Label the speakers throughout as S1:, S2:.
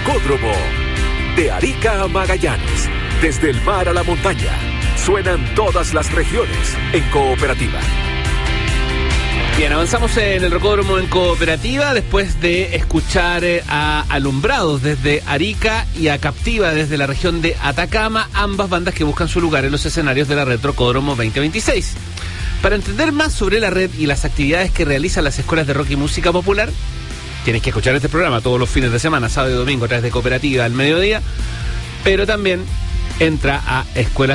S1: Rocódromo. De Arica a Magallanes, desde el mar a la montaña, suenan todas las regiones en cooperativa.
S2: Bien, avanzamos en el Rocódromo en cooperativa después de escuchar a Alumbrados desde Arica y a Captiva desde la región de Atacama, ambas bandas que buscan su lugar en los escenarios de la Red Rocódromo 2026. Para entender más sobre la red y las actividades que realizan las escuelas de rock y música popular, tienes que escuchar este programa todos los fines de semana, sábado y domingo, a través de Cooperativa al mediodía, pero también entra a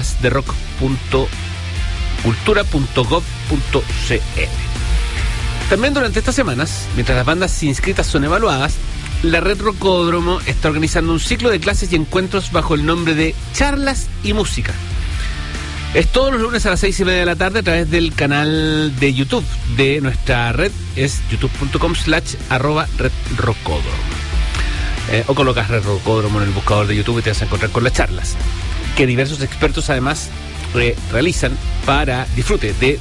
S2: escuelasderock.cultura.gov.cl. También durante estas semanas, mientras las bandas inscritas son evaluadas, la Red Rocódromo está organizando un ciclo de clases y encuentros bajo el nombre de Charlas y Música. Es todos los lunes a las 6:30 de la tarde a través del canal de YouTube de nuestra red, es youtube.com/redrocódromo. O colocas Red Rocódromo en el buscador de YouTube y te vas a encontrar con las charlas que diversos expertos además realizan para disfrute de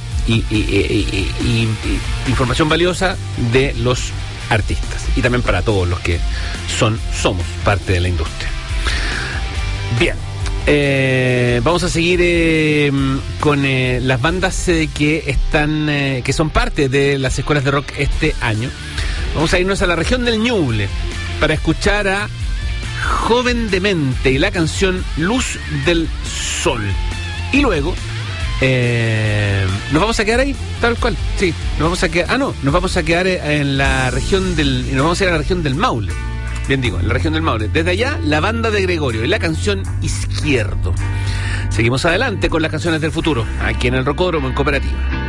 S2: información valiosa de los artistas y también para todos los que somos parte de la industria. Bien, vamos a seguir con las bandas que son parte de las escuelas de rock este año. Vamos a irnos a la región del Ñuble para escuchar a Joven Demente y la canción Luz del Sol. Y luego nos vamos a quedar ahí, tal cual. Sí, nos vamos a quedar. Nos vamos a quedar en la región nos vamos a ir a la región del Maule. Bien digo, en la región del Maule. Desde allá, la banda de Gregorio y la canción Izquierdo. Seguimos adelante con las canciones del futuro, aquí en el Rocódromo en cooperativa.